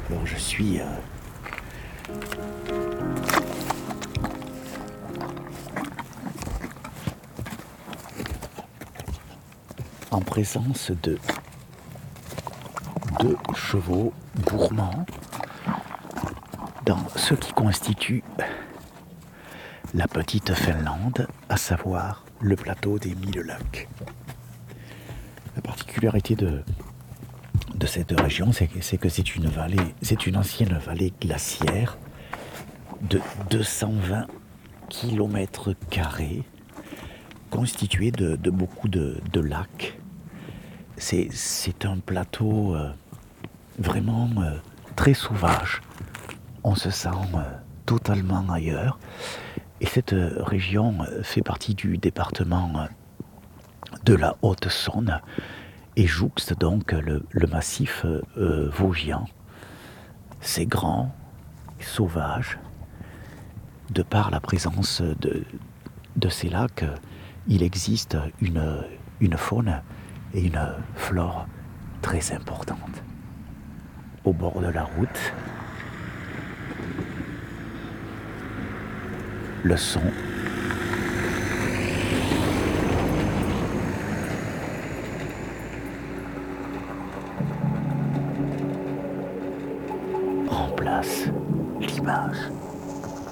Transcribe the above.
Alors je suis en présence de deux chevaux gourmands dans ce qui constitue la petite Finlande, à savoir le plateau des 1000 lacs. La particularité de cette région, c'est que c'est une vallée, c'est une ancienne vallée glaciaire de 220 km², constituée de beaucoup de lacs. C'est un plateau vraiment très sauvage. On se sent totalement ailleurs. Et cette région fait partie du département de la Haute-Saône et jouxte donc le massif vosgien. C'est grand, sauvage. De par la présence de ces lacs, il existe une faune et une flore très importantes. Au bord de la route, le son remplace l'image.